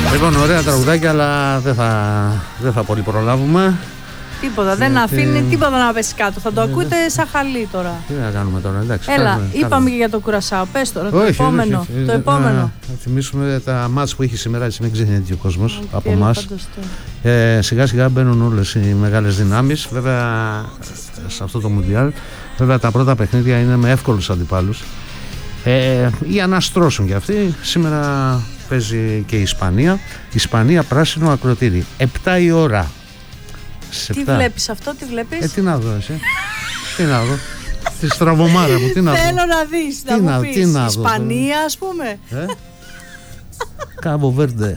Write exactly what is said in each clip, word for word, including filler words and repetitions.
Λοιπόν, ωραία τραγουδάκια, αλλά δεν θα, δεν θα πολύ προλάβουμε. Τίποτα, δεν Γιατί... αφήνει τίποτα να πέσει κάτω. Θα το ακούτε σαν χαλί τώρα. Τι να κάνουμε τώρα, εντάξει. Έλα, κάνουμε, είπαμε κάνουμε. και για το Κουρασάο. Πες τώρα, το όχι, επόμενο. Όχι, όχι. Το επόμενο. Να θυμίσουμε τα μάτς που έχει σήμερα, έτσι μην ξεχνιέται ο κόσμος Όχι, από εμάς. Ε, σιγά σιγά μπαίνουν όλες οι μεγάλες δυνάμεις. Βέβαια, σε αυτό το Μουντιάλ, βέβαια τα πρώτα παιχνίδια είναι με εύκολους αντιπάλους. Ε, για να στρώσουν κι αυτοί. Σήμερα παίζει και η Ισπανία. Η Ισπανία πράσινο ακροτήρι. επτά η ώρα. Τι βλέπεις αυτό, τι βλέπεις? Ε, τι να δω εσύ. Τι να δω. Τη στραβωμάρα μου, τι να δω. Θέλω να δεις, να μου πεις. Τι να δω. Ισπανία, ας πούμε. Ε? Κάβο Βέρντε.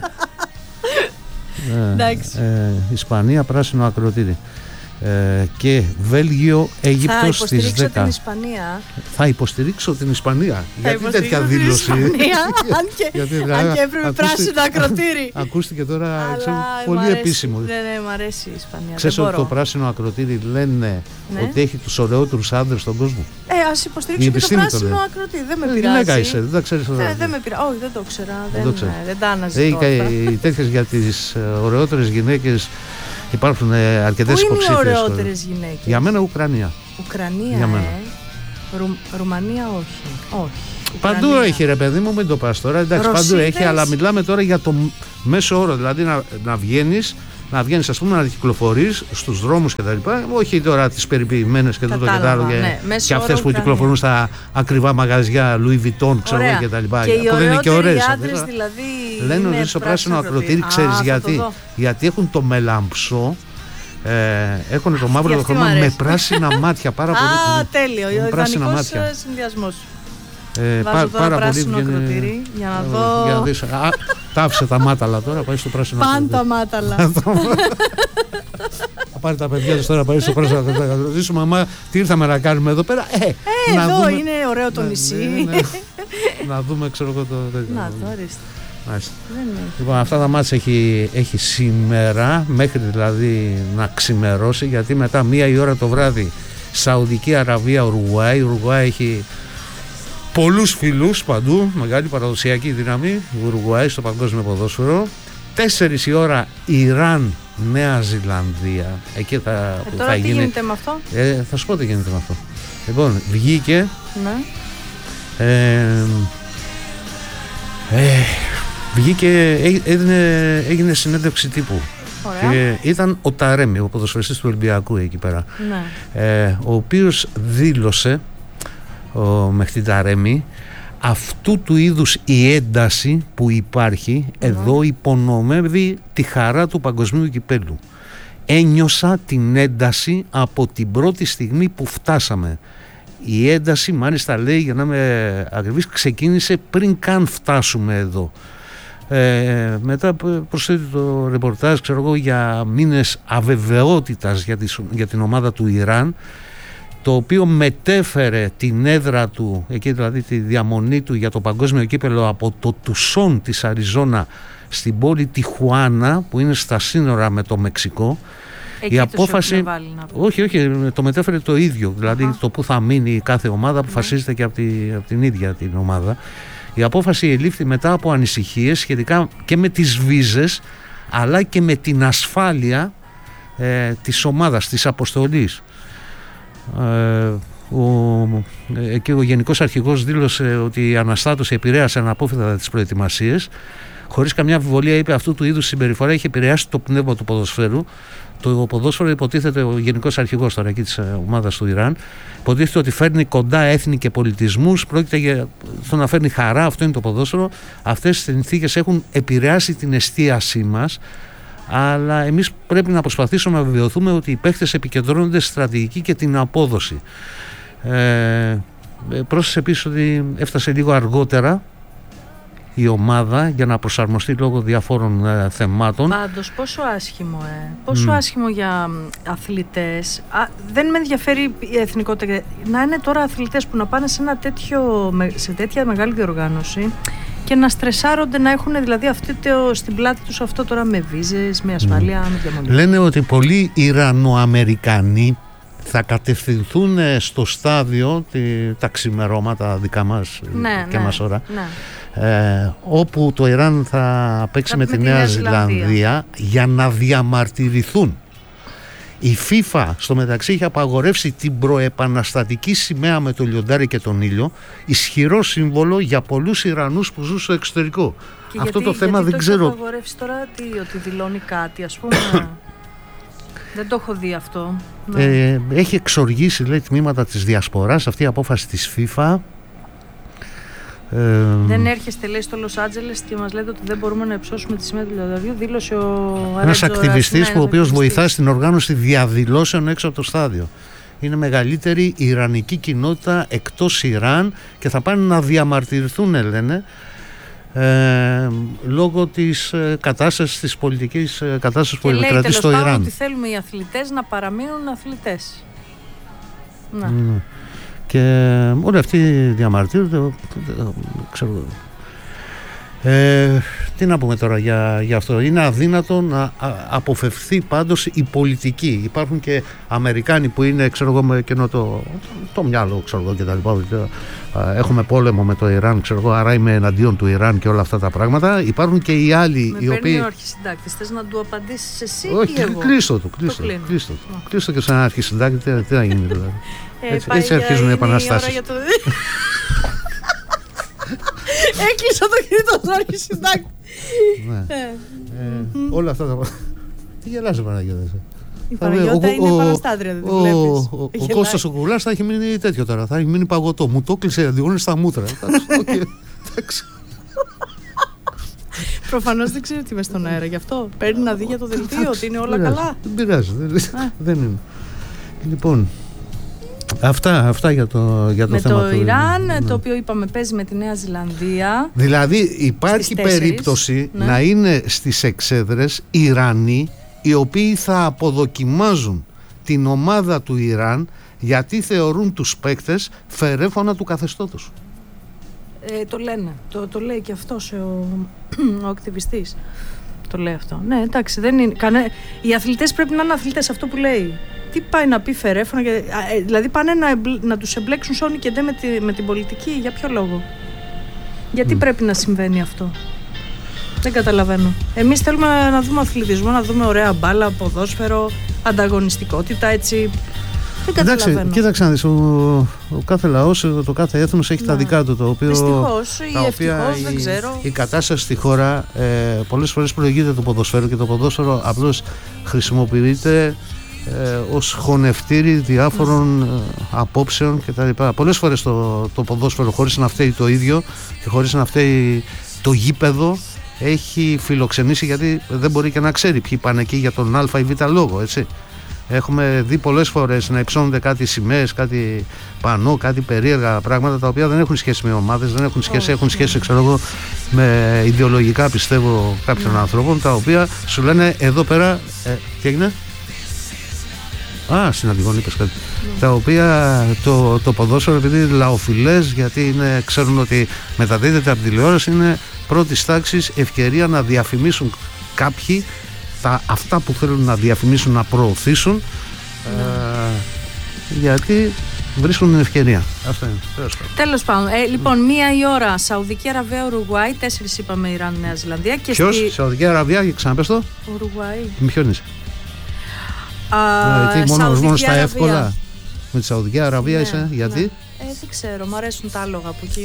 Εντάξει. ε, ε, Ισπανία πράσινο ακροτήρι. Ε, και Βέλγιο, Αίγυπτος στις δέκα. Θα υποστηρίξω την Ισπανία. Θα υποστηρίξω την Ισπανία. Θα γιατί τέτοια δήλωση? αν και, γιατί, αν και έπρεπε πράσινο ακροτήρι. Ακούστηκε τώρα. Αλλά, ξέρω, πολύ επίσημο. Ναι, ναι, μου αρέσει η Ισπανία. Ξέρεις ότι το πράσινο ακροτήρι λένε ναι. ότι έχει τους ωραιότερους άντρες στον κόσμο. Ε, ας υποστηρίξω και το πράσινο το ακροτήρι. Δεν με πειράζει. Γυναίκα είσαι, δεν τα ξέρεις τώρα. Ε, δεν με πειράζει. Όχι, δεν το ξέρα. Δεν, δεν, δεν, δεν τα αναζητώ. Οι τέτοιες για τις ωραιότερες γυναίκες. Υπάρχουν αρκετές υποψήφιες. Πού είναι οι ωραιότερες γυναίκες? Για μένα Ουκρανία. Ουκρανία, για μένα. Ε. Ρουμ, Ρουμανία όχι. όχι. Παντού Ουκρανία. έχει ρε παιδί μου, μην το πας τώρα. Εντάξει, Ρωσίδες. παντού έχει, αλλά μιλάμε τώρα για το μέσο όρο. Δηλαδή να, να βγαίνεις, να βγαίνεις ας πούμε να κυκλοφορείς στους δρόμους και τα λοιπά. Όχι τώρα τις περιποιημένες και τούτο και τα άλλο. Ναι, και αυτές που Ουκρανία. Κυκλοφορούν στα ακριβά μαγαζιά Louis Vuitton, ξέρω εγώ και τα λοιπά. Και οι που δεν είναι και ωραίες. άντρες δηλαδή. Λένε ότι στο πράσινο ακροτήρι, ξέρεις γιατί? Γιατί έχουν το μελαμψό. Ε, έχουν το μαύρο το χρώμα με πράσινα μάτια. Πάρα πολύ. Α, τέλειο. Ο ιδανικός συνδυασμός. Ε, Βάζω πά, πάρα πράσινο πολύ ακροτήρι για να δω. Για να δεις. Α, τάφσε τα μάταλα τώρα, πάει στο πράσινο ακροτήρι. Πάντα μάταλα. Θα πάρει τα παιδιά τους τώρα, πάει στο πράσινο ακροτήρι. Θα ρωτήσουμε, μαμά, τι ήρθαμε να κάνουμε εδώ πέρα. Ε, ε να εδώ δούμε... είναι ωραίο το νησί. Ναι, ναι, ναι. Να δούμε, ξέρω εγώ το. Να το ορίστε. Λοιπόν, αυτά τα μάτια έχει, έχει σήμερα, μέχρι δηλαδή να ξημερώσει, γιατί μετά μία η ώρα το βράδυ Σαουδική Αραβία, Ουρουγουάη. Η Ουρουγουάη έχει πολλούς φιλούς παντού, μεγάλη παραδοσιακή δύναμη, Ουρουγουάη στο παγκόσμιο ποδόσφαιρο. Τέσσερις η ώρα Ιράν, Νέα Ζηλανδία. Εκεί θα, ε, τώρα θα τι γίνει... γίνεται με αυτό? Ε, θα σου πω τι γίνεται με αυτό. Λοιπόν, βγήκε. Ναι. Ε, ε, βγήκε, έγινε, έγινε συνέντευξη τύπου. Και ήταν ο Ταρέμι, ο ποδοσφαιριστής του Ολυμπιακού εκεί πέρα. Ναι. Ε, ο οποίος δήλωσε, ο Μεχτή Ταρέμι, αυτού του είδους η ένταση που υπάρχει mm. εδώ υπονομεύει τη χαρά του παγκοσμίου κυπέλλου. Ένιωσα την ένταση από την πρώτη στιγμή που φτάσαμε. Η ένταση, μάλιστα λέει, για να είμαι ακριβής, ξεκίνησε πριν καν φτάσουμε εδώ. Ε, μετά προσθέτει το ρεπορτάζ, ξέρω εγώ, για μήνες αβεβαιότητας για, τη, για την ομάδα του Ιράν, το οποίο μετέφερε την έδρα του, εκεί δηλαδή τη διαμονή του για το παγκόσμιο κύπελλο, από το Τουσόν της Αριζόνα στην πόλη Τιχουάνα, που είναι στα σύνορα με το Μεξικό. Εκεί η απόφαση, βάλει, όχι, όχι, το μετέφερε το ίδιο, δηλαδή Α. το που θα μείνει κάθε ομάδα αποφασίζεται και από, τη, από την ίδια την ομάδα. Η απόφαση ελήφθη μετά από ανησυχίες σχετικά και με τις βίζες, αλλά και με την ασφάλεια ε, της ομάδας, της αποστολής. Ε, ο, εκεί ο Γενικός Αρχηγός δήλωσε ότι η αναστάτωση επηρέασε αναπόφευκτα τις προετοιμασίες. Χωρίς καμιά αμφιβολία, είπε, αυτού του είδους συμπεριφορά έχει επηρεάσει το πνεύμα του ποδοσφαίρου. Το ποδόσφαιρο, υποτίθεται, ο Γενικός Αρχηγός τώρα εκεί της ομάδας του Ιράν, υποτίθεται ότι φέρνει κοντά έθνη και πολιτισμούς, πρόκειται για το να φέρνει χαρά, αυτό είναι το ποδόσφαιρο. Αυτές οι συνθήκες έχουν επηρεάσει την εστίασή μας, αλλά εμείς πρέπει να προσπαθήσουμε να βεβαιωθούμε ότι οι παίχτες επικεντρώνονται στη στρατηγική και την απόδοση. Ε, πρόσθεσε επίσης ότι έφτασε λίγο αργότερα η ομάδα για να προσαρμοστεί λόγω διαφόρων ε, θεμάτων. Πάντως πόσο άσχημο ε. Πόσο mm. άσχημο για αθλητές. Α, δεν με ενδιαφέρει η εθνικότητα. Να είναι τώρα αθλητές που να πάνε σε, ένα τέτοιο, σε τέτοια μεγάλη διοργάνωση και να στρεσάρονται, να έχουν δηλαδή αυτή το, στην πλάτη τους αυτό τώρα με βίζες, με ασφάλεια, mm. με διαμονή. Λένε ότι πολλοί Ιρανοαμερικανοί θα κατευθυνθούν στο στάδιο τη, τα ξημερώματα δικά μας ναι, και ναι, μας ώρα, ναι. Ε, όπου το Ιράν θα παίξει θα με τη Νέα, Νέα Ζηλανδία. Ζηλανδία για να διαμαρτυρηθούν. Η FIFA στο μεταξύ είχε απαγορεύσει την προεπαναστατική σημαία με το λιοντάρι και τον ήλιο, ισχυρό σύμβολο για πολλούς Ιρανούς που ζουν στο εξωτερικό. Και αυτό γιατί, το θέμα γιατί δεν το ξέρω. Έχει απαγορεύσει τώρα τι, ότι δηλώνει κάτι, ας πούμε. Δεν το έχω δει αυτό. Ναι. Ε, έχει εξοργήσει, λέει, τμήματα της διασποράς αυτή η απόφαση της FIFA. Ε, δεν έρχεστε, λέει, στο Λος Άντζελες και μας λέτε ότι δεν μπορούμε να υψώσουμε τη σημαία του λιονταριού. Δήλωσε ο ένας ακτιβιστής που ο οποίος βοηθά στην οργάνωση διαδηλώσεων έξω από το στάδιο. Είναι μεγαλύτερη ιρανική κοινότητα εκτός Ιράν και θα πάνε να διαμαρτυρηθούν, λένε, ε, λόγω της ε, κατάστασης, της πολιτικής ε, κατάστασης που επικρατεί στο Ιράν. Και λέει ότι θέλουμε οι αθλητές να παραμείνουν αθλητές. Να. Mm. Και όλοι αυτοί διαμαρτύρονται, ξέρω. Ε, τι να πούμε τώρα για, για αυτό. Είναι αδύνατο να αποφευθεί πάντως η πολιτική. Υπάρχουν και Αμερικάνοι που είναι, ξέρω εγώ, με κενό το, το, το μυαλό, ξέρω εγώ, και τα λοιπά. Έχουμε πόλεμο με το Ιράν, ξέρω εγώ, άρα είμαι εναντίον του Ιράν και όλα αυτά τα πράγματα. Υπάρχουν και οι άλλοι με οι οποίοι. Με ο αρχισυντάκτης, θες να του απαντήσεις εσύ? Όχι, ή εγώ? κλείστο του, κλείστο, το κλείστο, κλείστο, κλείστο και σε ένα αρχισυντάκτη, τι, τι θα γίνει δηλαδή. Ε, έτσι έτσι αρχίζουν οι επαναστάσεις. Το... Έκλεισα το κινητό του αρχισυντάκτη. Ναι. ε, ε, όλα αυτά τα πράγματα. Τι γελάζει, Παναγιώτα? Η Παναγιώτα είναι επαναστάτρια, δεν τη βλέπεις. Ο, ο Κώστας ο Κουρλάς θα έχει μείνει τέτοιο τώρα, θα έχει μείνει παγωτό. Μου το έκλεισε αντιγόνη στα μούτρα. Εντάξει. Προφανώς δεν ξέρει τι είμαι στον αέρα, γι' αυτό παίρνει να δει για το δελτίο ότι είναι όλα καλά. Δεν πειράζει, δεν είναι. Λοιπόν, Αυτά, αυτά για το, για το με θέμα το του Ιράν, ναι. το οποίο είπαμε παίζει με τη Νέα Ζηλανδία. Δηλαδή υπάρχει περίπτωση ναι. να είναι στις εξέδρες Ιρανοί οι οποίοι θα αποδοκιμάζουν την ομάδα του Ιράν γιατί θεωρούν τους παίκτες φερέφωνα του καθεστώτος. Ε, το λένε, το, το λέει και αυτός ο, ο ακτιβιστής. Το λέει αυτό. Ναι, εντάξει, δεν είναι. Κανέ... Οι αθλητές πρέπει να είναι αθλητές, αυτό που λέει. Τι πάει να πει φερέφωνα, και... δηλαδή πάνε να, εμπλ... να τους εμπλέξουν σόνι και ντε με, τη... με την πολιτική, για ποιο λόγο? Γιατί mm. πρέπει να συμβαίνει αυτό? Δεν καταλαβαίνω. Εμείς θέλουμε να δούμε αθλητισμό, να δούμε ωραία μπάλα, ποδόσφαιρο, ανταγωνιστικότητα, έτσι. Δεν καταλαβαίνω. Εντάξει, κοίταξε να δεις, ο, ο κάθε λαός, το κάθε έθνος έχει ναι. τα δικά του, το οποίο, δυστυχώς ή ευτυχώς, δεν ξέρω. Η, η κατάσταση στη χώρα ε, πολλές φορές προηγείται το ποδόσφαιρο και το ποδόσφαιρο απλώς χρησιμοποιείται ε, ως χωνευτήρι διάφορων ε, απόψεων κτλ. Πολλές φορές το, το ποδόσφαιρο, χωρίς να φταίει το ίδιο και χωρίς να φταίει το γήπεδο, έχει φιλοξενήσει, γιατί δεν μπορεί και να ξέρει ποιοι πάνε εκεί για τον α ή β λόγο, έτσι. Έχουμε δει πολλές φορές να υψώνονται κάτι σημαίες, κάτι πανό, κάτι περίεργα πράγματα τα οποία δεν έχουν σχέση με ομάδες, δεν έχουν σχέση, oh, έχουν σχέση ξέρω εγώ, με ιδεολογικά, πιστεύω, κάποιων mm. ανθρώπων, τα οποία σου λένε εδώ πέρα, ε, τι έγινε? Α, στην Αντιγόνη είπες κάτι. Mm. Τα οποία το, το ποδόσφαιρο, επειδή είναι λαοφιλές, γιατί είναι, ξέρουν ότι μεταδίδεται από τηλεόραση, είναι πρώτης τάξης ευκαιρία να διαφημίσουν κάποιοι τα, αυτά που θέλουν να διαφημίσουν, να προωθήσουν, ναι. ε, γιατί βρίσκουν την ευκαιρία. Αυτό είναι. Τέλος πάντων. Ε, λοιπόν, μία η ώρα Σαουδική Αραβία, Ουρουγουάη, τέσσερις είπαμε Ιράν, Νέα Ζηλανδία. Ποιος, στη... Σαουδική Αραβία, για ξαναπες το. Ουρουγουάη. Με ποιον είσαι? Α, ε, τι, μόνο, μόνο στα Αραβία. εύκολα. Με τη Σαουδική Αραβία ναι, είσαι, γιατί? Ναι. Ε, δεν ξέρω, μου αρέσουν τα άλογα από εκεί.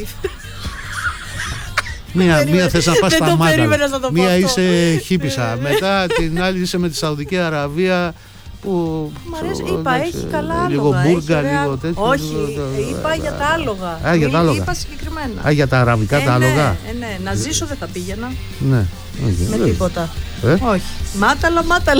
Μία, μία θες να πας στα Μάνταλα, μία αυτό. Είσαι χίπισσα, μετά την άλλη είσαι με τη Σαουδική Αραβία που... Μ' αρέσει, είπα, έχει καλά άλογα. Λίγο μπουργκα, λίγο τέτοιο. Όχι, είπα για τα άλογα. Α, για τα άλογα. Είπα συγκεκριμένα. Α, για τα αραβικά ε, τα άλογα. Ναι, ε, ναι, να ζήσω δεν θα πήγαινα. Ναι. Με τίποτα. Ε? Όχι. Μάταλα, μάταλα.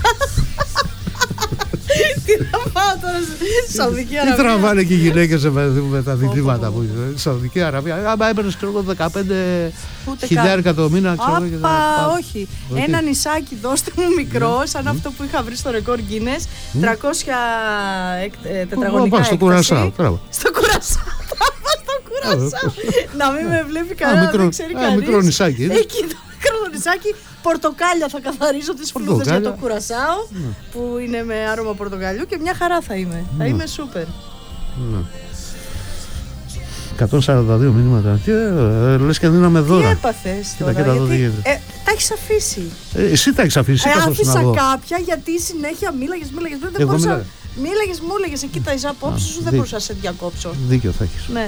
Τι θα πάω τώρα στη Σαουδική Αραβία? Τι τραβάνε και οι γυναίκες με τα διλήμματα που είναι στη Σαουδική Αραβία? Άμα έπαιρνες δεκαπέντε χιλιάρικα το μήνα. Απα, όχι. Ένα νησάκι δώστε μου μικρό, σαν αυτό που είχα βρει στο ρεκόρ Guinness, τριακόσια τετραγωνικά έκταση. Στο Κουρασάο. Στο Κουρασάο. Να μην με βλέπει κανένα, δεν ξέρει κανείς. Μικρό νησάκι. Εκεί το μικρό νησάκι. Πορτοκάλια θα καθαρίζω τις φλούδες για το κουρασάο, ναι. που είναι με άρωμα πορτοκαλιού και μια χαρά θα είμαι. Ναι. Θα είμαι σούπερ. Ναι. εκατόν σαράντα δύο μηνύματα. Τι, ε, λες και δίναμε δώρα. Τι έπαθες τώρα, κοίτα, γιατί, ε, τα έχεις αφήσει. Ε, εσύ τα έχεις αφήσει. Ε, άφησα κάποια γιατί συνέχεια μίλαγες, μίλαγες. Δεν Εγώ μπορούσα... μίλαγα. Μίλαγες, μου έλεγες εκεί τα εις απόψεις σου, δεν μπορούσα να σε διακόψω. Δίκιο θα έχεις. Ναι.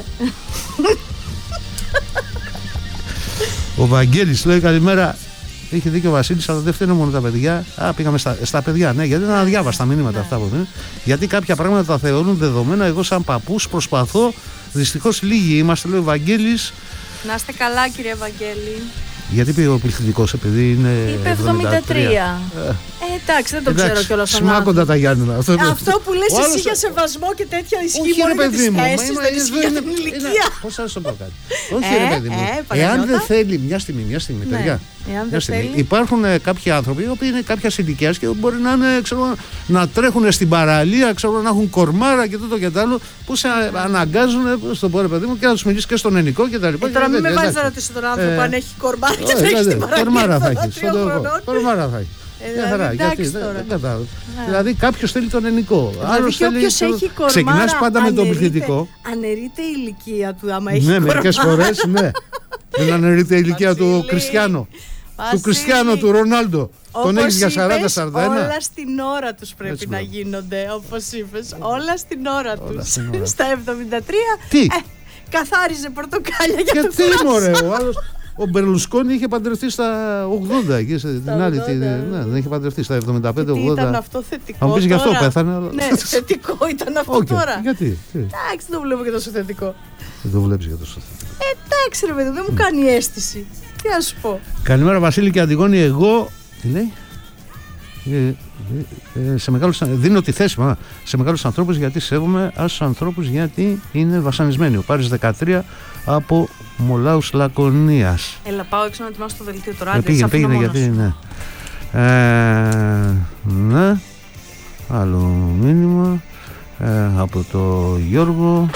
Ο Βαγγέλης λέει καλημέρα. Είχε δίκιο ο Βασίλης, αλλά δεν φταίνε μόνο τα παιδιά. Α, πήγαμε στα, στα παιδιά, ναι, γιατί ήταν αδιάβαστα μηνύματα αυτά που είναι. Γιατί κάποια πράγματα τα θεωρούν δεδομένα. Εγώ, σαν παππούς, προσπαθώ. Δυστυχώς λίγοι είμαστε, λέει ο Βαγγέλης. Να είστε καλά, κύριε Βαγγέλη. Γιατί πήγε ο πληθυντικός, επειδή είναι. Είπε εβδομήντα τρία. Ε, εντάξει, δεν το εντάξει, ξέρω κιόλας. Σημάκοντα τα Γιάννενα. Αυτό, αυτό που λες εσύ για σεβασμό και τέτοια ισχύει μόνο για τις θέσεις, δεν ισχύει για την ηλικία. Πώς θα σου πω κάτι. Όχι, ρε παιδί μου. Εάν δεν θέλει. Μια στιγμή, μια στιγμή, παιδιά. Υπάρχουν κάποιοι άνθρωποι οι οποίοι είναι κάποια ηλικία και μπορεί να, είναι, ξέρω, να τρέχουν στην παραλία, ξέρω, να έχουν κορμάρα και τούτο και τ' άλλο, που σε αναγκάζουν στον πόρε παιδί μου και να του μιλήσει και στον ενικό και τα λοιπά. Τώρα μην με βάζει να ρωτήσω τον άνθρωπο αν έχει κορμάρα και τρέχει στην παραλία. Κορμάρα θα έχει. Κορμάρα θα έχει. Ε, γιατί δεν κατάλαβα. Δηλαδή κάποιο θέλει τον ενικό. Άλλο θέλει. Ξεκινά πάντα με τον πληθυντικό. Αναιρείται η ηλικία του, άμα έχει. Ναι, μερικέ φορέ ναι. Δεν αναιρείται η ηλικία του Κριστιάνο. Του Κριστιάνο, του Ρονάλντο. Τον έχει για σαράντα σαράντα ένα. Όλα στην ώρα τους πρέπει έτσι να γίνονται, όπως είπες. Όλα στην ώρα τους. Στα εβδομήντα τρία. Τι? Ε, καθάριζε πορτοκάλια για το κουράσο. Τι μωρέ, ο άλλος. Ο Μπερλουσκόνη είχε παντρευτεί στα ογδόντα. Εκεί, στην άλλη, ογδόντα, ναι, ναι, δεν είχε παντρευτεί στα εβδομήντα πέντε ογδόντα. Ήταν αυτό θετικό. Αν πεις γι' αυτό πέθανε. Αλλά... Ναι, θετικό ήταν αυτό okay. Τώρα. Γιατί? Εντάξει, δεν το βλέπω και τόσο θετικό. Δεν το βλέπεις για τόσο θετικό. Εντάξει, ρε παιδί, δεν μου κάνει αίσθηση. Τι να σου πω. Καλημέρα, Βασίλη και Αντιγόνη. Εγώ. Τι λέει? Ε, ε, ε, σε μεγάλους, δίνω τη θέση μα σε μεγάλους ανθρώπους γιατί σέβομαι άσους ανθρώπους γιατί είναι βασανισμένοι. Ο Πάρης δεκατρία από Μολάους Λακωνίας. Έλα, πάω έξω να ετοιμάσω το δελτίο τώρα. Ε, πήγαινε, πήγαινε γιατί ναι. Ε, ναι. Άλλο μήνυμα ε, από το Γιώργο.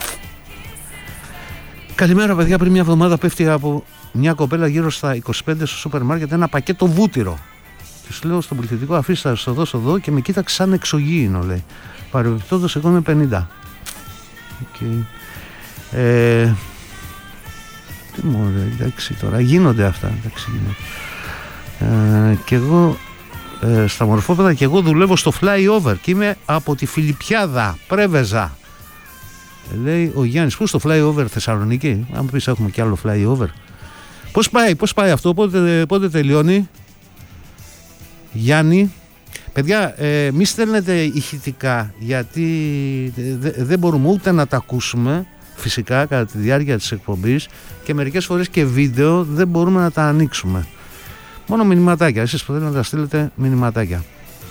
Καλημέρα παιδιά, πριν μια εβδομάδα πέφτει από μια κοπέλα γύρω στα είκοσι πέντε στο σούπερ μάρκετ ένα πακέτο βούτυρο. Της λέω στον πληθυντικό αφήστε θα το δώσω εδώ και με κοίταξε σαν εξωγήινο, λέει. Παρεμπιπτόντως εγώ είμαι πενήντα. Okay. Ε, τι μωρέ, εντάξει τώρα, γίνονται αυτά, εντάξει γίνονται. Ε, και εγώ ε, στα μορφόπεδα και εγώ δουλεύω στο flyover και είμαι από τη Φιλιππιάδα, Πρέβεζα. Ε, λέει ο Γιάννης, πού στο flyover Θεσσαλονίκη, αν πεις έχουμε κι άλλο flyover. Πώς πάει, πώς πάει αυτό, πότε, πότε τελειώνει. Γιάννη, παιδιά, ε, μη στέλνετε ηχητικά γιατί δε, δεν μπορούμε ούτε να τα ακούσουμε φυσικά κατά τη διάρκεια της εκπομπής και μερικές φορές και βίντεο δεν μπορούμε να τα ανοίξουμε. Μόνο μηνυματάκια, εσείς που θέλετε να τα στείλετε μηνυματάκια.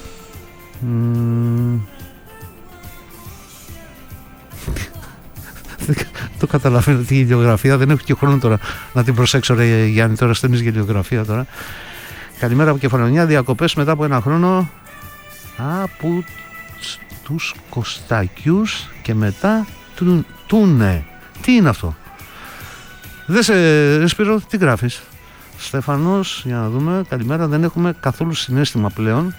Mm. Το καταλαβαίνω τη γελιογραφία, δεν έχω και χρόνο τώρα να την προσέξω ρε Γιάννη, τώρα στέλνεις γελιογραφία τώρα. Καλημέρα από Κεφαλονιά, διακοπές μετά από ένα χρόνο από τους Κωστάκιους και μετά του, τούνε. Τι είναι αυτό? Δεν σε ρε Σπύρο, τι γράφεις? Στέφανος, για να δούμε, καλημέρα, δεν έχουμε καθόλου συναίσθημα πλέον.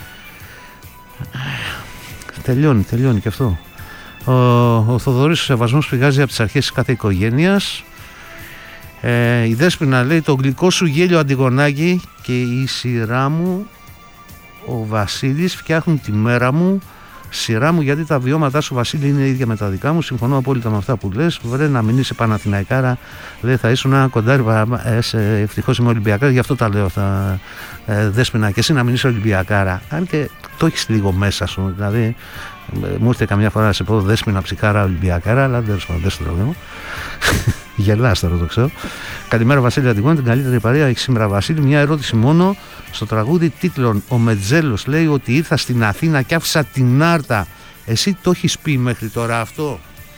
Τελειώνει, τελειώνει και αυτό. Ο, ο Θοδωρής ο σεβασμός πηγάζει από τις αρχές της κάθε οικογένειας. Ε, η Δέσποινα λέει το γλυκό σου γέλιο Αντιγονάκη και η σειρά μου ο Βασίλης φτιάχνουν τη μέρα μου, σειρά μου γιατί τα βιώματά σου Βασίλη είναι ίδια με τα δικά μου. Συμφωνώ απόλυτα με αυτά που λες. Βρε να μην είσαι Παναθηναϊκάρα, λέει θα ήσουν ένα κοντάρι. Ε, ευτυχώς είμαι Ολυμπιακάρα, γι' αυτό τα λέω αυτά. Ε, Δέσποινα, και εσύ να μην είσαι Ολυμπιακάρα. Αν και το έχεις λίγο μέσα σου, δηλαδή. Μου ήρθε καμιά φορά να σε πω Δέσποινα ψυκάρα Ολυμπιακάρα, αλλά δεν σου το λέω. Γελάς τώρα, το ξέρω. Καλημέρα Βασίλη Αντιγόνη, την καλύτερη παρέα έχει σήμερα Βασίλη. Μια ερώτηση μόνο. Στο τραγούδι τίτλων ο Μετζέλος λέει ότι ήρθα στην Αθήνα και άφησα την Άρτα. Εσύ το έχεις πει μέχρι τώρα αυτό?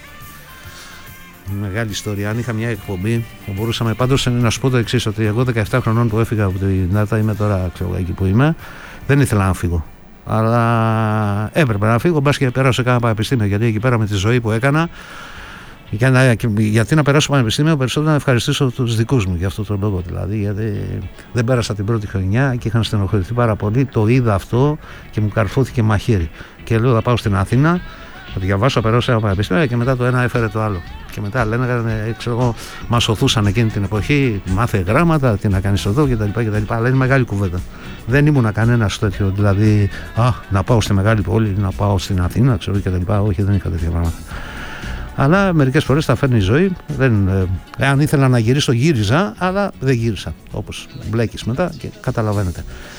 Μεγάλη ιστορία. Αν είχα μια εκπομπή θα μπορούσαμε πάντως να σου πω το εξής, ότι εγώ δεκαεπτά χρονών που έφυγα από την Άρτα, είμαι τώρα ξέρω εκεί που είμαι, δεν ήθελα να φύγω. Αλλά έπρεπε να φύγω, μπας και περάσω σε κάνα πανεπιστήμιο, γιατί εκεί πέρα με τη ζωή που έκανα Για να, γιατί να περάσω πανεπιστήμιο, περισσότερο να ευχαριστήσω τους δικούς μου για αυτό τον λόγο. Δηλαδή, γιατί δεν πέρασα την πρώτη χρονιά και είχαν στενοχωρηθεί πάρα πολύ. Το είδα αυτό και μου καρφώθηκε μαχαίρι. Και λέω: θα πάω στην Αθήνα, θα διαβάσω, θα περάσω ένα πανεπιστήμιο και μετά το ένα έφερε το άλλο. Και μετά λένε, ξέρω εγώ, μας σωθούσαν εκείνη την εποχή, μάθε γράμματα, τι να κάνεις εδώ κτλ. Αλλά είναι μεγάλη κουβέντα. Δεν ήμουνα κανένας τέτοιο, δηλαδή, α, να πάω στη μεγάλη πόλη, να πάω στην Αθήνα, ξέρω κτλ. Όχι, δεν είχα τέτοια πράγματα. Αλλά μερικές φορές τα φέρνει η ζωή. Δεν, ε, αν ήθελα να γυρίσω, γύριζα, αλλά δεν γύρισα. Όπως μπλέκεις μετά και καταλαβαίνετε.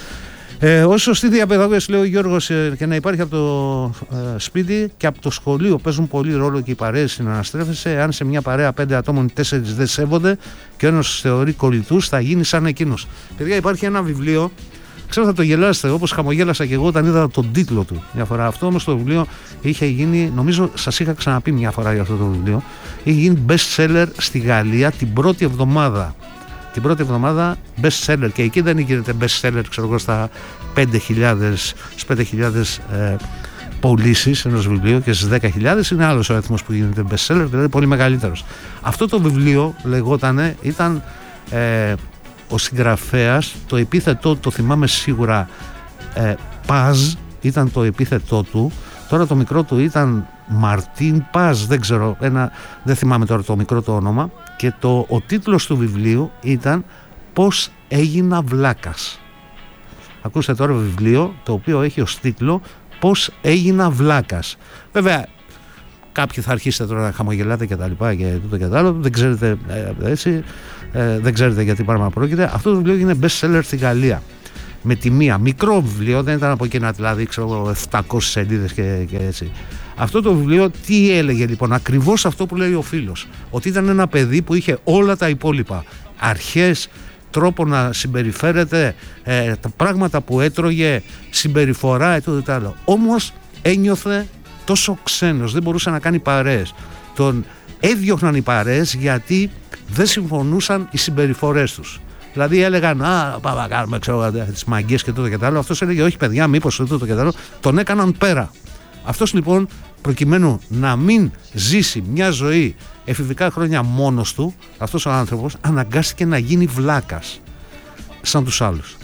Ε, όσο σωστή διαπαιδαγωγία, λέει ο Γιώργος, ε, και να υπάρχει από το ε, σπίτι και από το σχολείο, παίζουν πολύ ρόλο και οι παρέες συναναστρέφεσαι. Αν σε μια παρέα πέντε ατόμων οι τέσσερις δεν σέβονται και ο ένας θεωρεί κολλητούς, θα γίνει σαν εκείνος. Παιδιά, υπάρχει ένα βιβλίο. Ξέρω θα το γελάσετε, όπως χαμογέλασα και εγώ όταν είδα τον τίτλο του μια φορά. Αυτό όμως το βιβλίο είχε γίνει, νομίζω σας είχα ξαναπεί μια φορά για αυτό το βιβλίο, είχε γίνει best seller στη Γαλλία την πρώτη εβδομάδα. Την πρώτη εβδομάδα best seller, και εκεί δεν γίνεται best seller, ξέρω εγώ, στα πέντε χιλιάδες, πέντε χιλιάδες ε, πωλήσεις ενός βιβλίου, και στις δέκα χιλιάδες είναι άλλος ο αριθμός που γίνεται best seller, δηλαδή πολύ μεγαλύτερος. Αυτό το βιβλίο λεγότανε, ήταν... Ε, ο συγγραφέας, το επίθετό το θυμάμαι σίγουρα, ε, Παζ ήταν το επίθετό του. Τώρα το μικρό του ήταν Μαρτίν Παζ, δεν ξέρω, ένα, δεν θυμάμαι τώρα το μικρό το όνομα. Και το, ο τίτλος του βιβλίου ήταν «Πώς έγινα βλάκας». Ακούστε τώρα βιβλίο το οποίο έχει ως τίτλο «Πώς έγινα βλάκας». Βέβαια κάποιοι θα αρχίσετε τώρα να χαμογελάτε και τα λοιπά και τούτο και τα άλλο, δεν ξέρετε ε, έτσι, ε, δεν ξέρετε γιατί πράγμα πρόκειται. Αυτό το βιβλίο είναι best seller στη Γαλλία. Με τη μία, μικρό βιβλίο, δεν ήταν από εκείνα δηλαδή, ξέρω, επτακόσιες σελίδες και, και έτσι. Αυτό το βιβλίο τι έλεγε λοιπόν, ακριβώς αυτό που λέει ο φίλος, ότι ήταν ένα παιδί που είχε όλα τα υπόλοιπα, αρχές, τρόπο να συμπεριφέρεται, ε, τα πράγματα που έτρωγε, συμπεριφορά, ετούτο και άλλο. Όμως ένιωθε τόσο ξένος, δεν μπορούσε να κάνει παρέες. Τον έδιωχναν οι παρέες γιατί δεν συμφωνούσαν οι συμπεριφορές τους. Δηλαδή έλεγαν, α, πάμε να κάνουμε, ξέρω, τις μαγκές και τούτο και τα άλλο. Αυτός έλεγε, όχι παιδιά, μήπως τούτο και τα άλλο. Τον έκαναν πέρα. Αυτός λοιπόν, προκειμένου να μην ζήσει μια ζωή εφηβικά χρόνια μόνος του, αυτός ο άνθρωπος αναγκάστηκε να γίνει βλάκας σαν τους άλλους,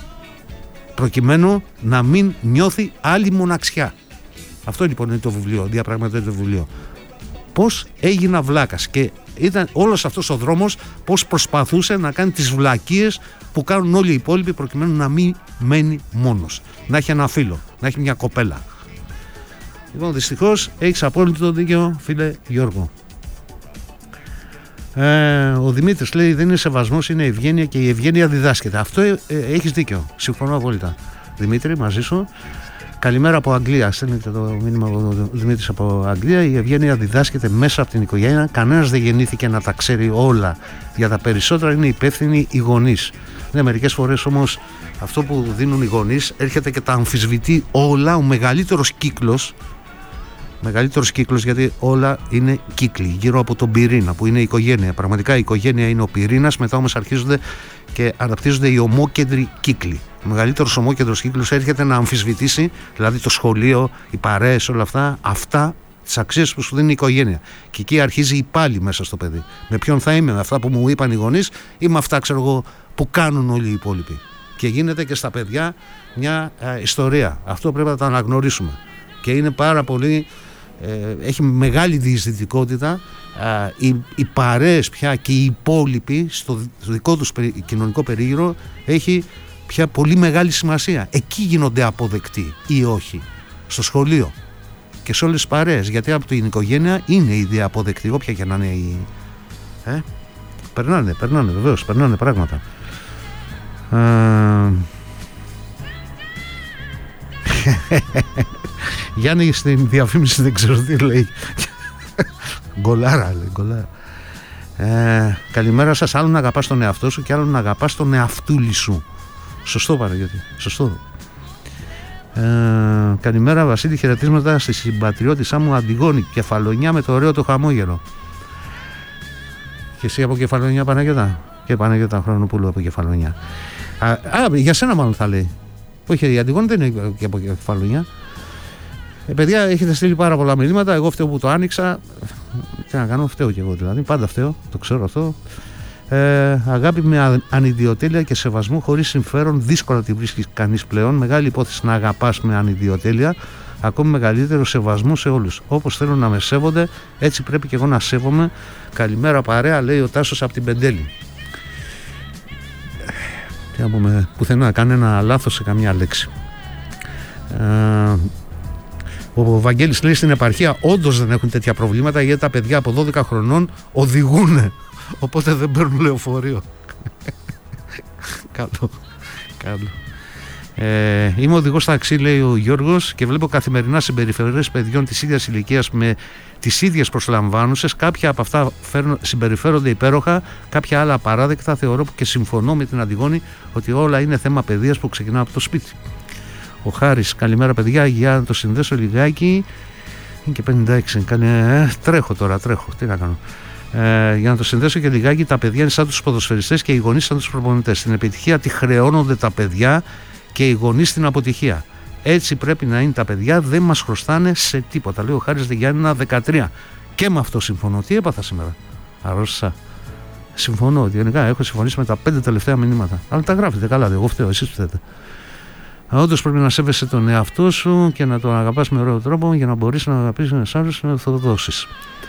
προκειμένου να μην νιώθει άλλη μοναξιά. Αυτό λοιπόν είναι το βιβλίο, διαπραγματεύεται το βιβλίο. Πώς έγινα βλάκας, και ήταν όλος αυτός ο δρόμος πώς προσπαθούσε να κάνει τις βλακίες που κάνουν όλοι οι υπόλοιποι, προκειμένου να μην μένει μόνος, να έχει ένα φίλο, να έχει μια κοπέλα. Λοιπόν, δυστυχώς έχεις απόλυτο δίκιο, φίλε Γιώργο. Ε, ο Δημήτρης λέει, δεν είναι σεβασμός, είναι ευγένεια, και η ευγένεια διδάσκεται. Αυτό ε, ε, έχεις δίκιο, συμφωνώ απόλυτα, Δημήτρη, μαζί σου. Καλημέρα από Αγγλία. Στέλνετε το μήνυμα ο Δημήτρης από Αγγλία. Η ευγένεια διδάσκεται μέσα από την οικογένεια. Κανένας δεν γεννήθηκε να τα ξέρει όλα. Για τα περισσότερα είναι υπεύθυνοι οι γονείς. Ναι, μερικές φορές όμως αυτό που δίνουν οι γονείς έρχεται και τα αμφισβητεί όλα. Ο μεγαλύτερος κύκλος, μεγαλύτερος κύκλος, γιατί όλα είναι κύκλοι γύρω από τον πυρήνα που είναι η οικογένεια. Πραγματικά η οικογένεια είναι ο πυρήνας, μετά όμως αρχίζονται και αναπτύσσονται οι ομόκεντροι κύκλοι. Ο μεγαλύτερος ομόκεντρος κύκλος έρχεται να αμφισβητήσει, δηλαδή το σχολείο, οι παρέες, όλα αυτά, αυτά τις αξίες που σου δίνει η οικογένεια. Και εκεί αρχίζει η πάλι μέσα στο παιδί. Με ποιον θα είμαι, με αυτά που μου είπαν οι γονείς ή με αυτά, ξέρω εγώ, που κάνουν όλοι οι υπόλοιποι. Και γίνεται και στα παιδιά μια ε, ιστορία. Αυτό πρέπει να το αναγνωρίσουμε. Και είναι πάρα πολύ, ε, έχει μεγάλη διεισδυτικότητα. Ε, οι, οι παρέες πια και οι υπόλοιποι στο δικό τους περι, κοινωνικό περίγυρο έχει πια πολύ μεγάλη σημασία. Εκεί γίνονται αποδεκτοί ή όχι. Στο σχολείο και σε όλες τις παρέες. Γιατί από την οικογένεια είναι ήδη αποδεκτή, όποια και να είναι η... Ε, περνάνε, περνάνε βεβαίως, περνάνε πράγματα. Ε... Γιάννη, στην διαφήμιση δεν ξέρω τι λέει. Γκολάρα λέει, γκολάρα. Ε, καλημέρα σας. Άλλο να αγαπάς τον εαυτό σου και άλλο να αγαπάς τον εαυτούλη σου. Σωστό, Παναγιώτη, σωστό. Ε, καλημέρα Βασίλη, χαιρετίσματα στη συμπατριώτησά μου Αντιγόνη, Κεφαλονιά, με το ωραίο το χαμόγελο. Και εσύ από Κεφαλονιά, Παναγιώτα? Και Παναγιώτα Χρονοπούλου από Κεφαλονιά. Α, α, για σένα μάλλον θα λέει. Όχι, η Αντιγόνη δεν είναι και από Κεφαλονιά. Ε, παιδιά, έχετε στείλει πάρα πολλά μηνύματα. Εγώ φταίω που το άνοιξα. Τι να κάνω, φταίω κι εγώ δηλαδή. Πάντα φταίω, το ξέρω αυτό. Ε, αγάπη με ανιδιοτέλεια και σεβασμό χωρίς συμφέρον, δύσκολα τη βρίσκει κανείς πλέον. Μεγάλη υπόθεση να αγαπάς με ανιδιοτέλεια. Ακόμη μεγαλύτερο σεβασμό σε όλους. Όπως θέλουν να με σέβονται, έτσι πρέπει και εγώ να σέβομαι. Καλημέρα παρέα, λέει ο Τάσος από την Πεντέλη. Τι να πούμε, πουθενά να κάνει ένα λάθος σε καμία λέξη. Ε, ο Βαγγέλης λέει στην επαρχία όντως δεν έχουν τέτοια προβλήματα, γιατί τα παιδιά από δώδεκα χρονών οδηγούν, οπότε δεν παίρνουν λεωφορείο. Καλό, καλό. Ε, είμαι οδηγός ταξί, λέει ο Γιώργος, και βλέπω καθημερινά συμπεριφορές παιδιών της ίδιας ηλικίας με τις ίδιες προσλαμβάνουσες. Κάποια από αυτά φέρουν, συμπεριφέρονται υπέροχα, κάποια άλλα απαράδεκτα. Θεωρώ και συμφωνώ με την Αντιγόνη ότι όλα είναι θέμα παιδείας που ξεκινά από το σπίτι. Ο Χάρης, καλημέρα παιδιά, για να το συνδέσω λιγάκι. Είναι και πενήντα έξι, κάνει, ε, τρέχω τώρα, τρέχω, τι να κάνω. Ε, για να το συνδέσω και λιγάκι, τα παιδιά είναι σαν τους ποδοσφαιριστές και οι γονείς σαν τους προπονητές. Στην επιτυχία τη χρεώνονται τα παιδιά και οι γονείς στην αποτυχία. Έτσι πρέπει να είναι τα παιδιά, δεν μας χρωστάνε σε τίποτα. Λέει ο Χάρης Γιάννηνα δεκατρία. Και με αυτό συμφωνώ. Τι έπαθα σήμερα? Αρρώστησα. Συμφωνώ. Γενικά έχω συμφωνήσει με τα πέντε τελευταία μηνύματα. Αλλά τα γράφετε καλά. Εγώ φταίω. Εσείς φταίτε. Όντως πρέπει να σέβεσαι τον εαυτό σου και να τον αγαπάς με ωραίο τρόπο για να μπορείς να αγαπήσεις ένας άλλος και να το δώσεις.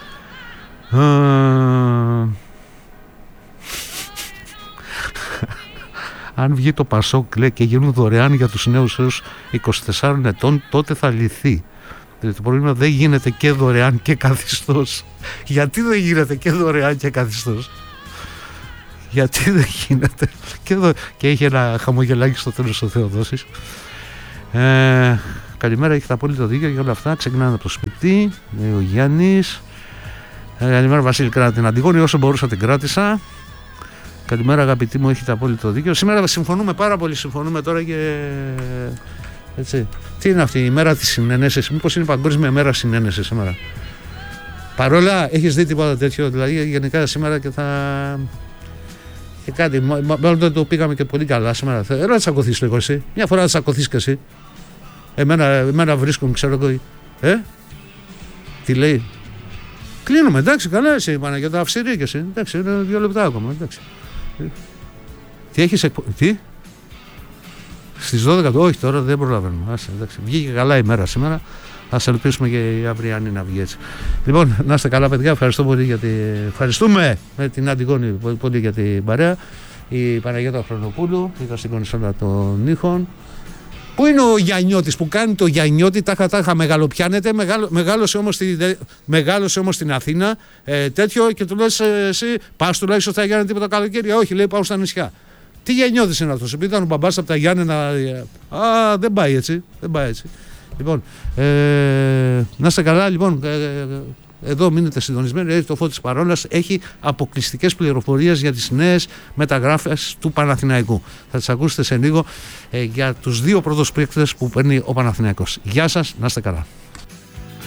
Αν βγει το Πασόκ, λέει, και γίνουν δωρεάν για τους νέους έως είκοσι τεσσάρων ετών, τότε θα λυθεί. Δηλαδή, το πρόβλημα δεν γίνεται και δωρεάν και καθιστός. Γιατί δεν γίνεται και δωρεάν και καθιστός? Γιατί δεν γίνεται? Και, εδώ, και έχει ένα χαμογελάκι στο τέλος ο Θεοδόσης. Ε, καλημέρα, έχετε απόλυτο δίκιο για όλα αυτά. Ξεκινάνε από το σπίτι, λέει ο Γιάννης. Ε, καλημέρα Βασίλη, κράτα την Αντιγόνη όσο μπορούσα την κράτησα. Καλημέρα αγαπητοί μου, έχετε απόλυτο δίκιο. Σήμερα συμφωνούμε πάρα πολύ, συμφωνούμε τώρα και έτσι. Τι είναι αυτή η μέρα της συνένεσης? Μήπως είναι παγκόσμια μέρα συνένεσης σήμερα? Παρόλα, έχεις δει τίποτα τέτοιο? Δηλαδή γενικά σήμερα και θα... Και κάτι, μάλλον δεν το πήγαμε και πολύ καλά σήμερα. Έλα να τσακωθείς λίγο εσύ. Μια φορά να τσακωθείς και εσύ. Εμένα, εμένα βρίσκουν, ξέρω εγώ. Ε, τι λέει? Κλείνουμε, εντάξει, καλά εσύ, Παναγιώτα, αυσιρή και εσύ. Εντάξει, είναι δύο λεπτά ακόμα, εντάξει. Τι έχεις εκπο... Τι? Στις δώδεκα, όχι τώρα δεν προλαβαίνουμε. Άσε, εντάξει. Βγήκε καλά η μέρα σήμερα. Ας ελπίσουμε και η αυριανή να βγει έτσι. Λοιπόν, να είστε καλά παιδιά. Ευχαριστώ πολύ για τη... Ευχαριστούμε με την Αντιγόνη πολύ για την παρέα. Η Παναγιώτα Χρονοπούλου, ήταν στην κονσόλα των ήχων. Πού είναι ο Γιαννιώτης που κάνει το Γιαννιώτη, τάχα τάχα μεγαλοπιάνεται, μεγάλο, μεγάλωσε, όμως στη, μεγάλωσε όμως στην Αθήνα, ε, τέτοιο, και του λες ε, εσύ, πας τουλάχιστον στα Γιάννενα τίποτα καλοκαίρια? Όχι, λέει, πάω στα νησιά. Τι Γιαννιώτης είναι αυτός? Επειδή ήταν ο μπαμπάς από τα Γιάννενα, ε, α, δεν πάει έτσι, δεν πάει έτσι. Λοιπόν, ε, να είστε καλά, λοιπόν, ε, εδώ μείνετε συντονισμένοι, το Φώτης Παρόλας έχει αποκλειστικές πληροφορίες για τις νέες μεταγράφες του Παναθηναϊκού. Θα τις ακούσετε σε λίγο ε, για τους δύο πρώτους παίκτες που παίρνει ο Παναθηναϊκός. Γεια σας, να είστε καλά.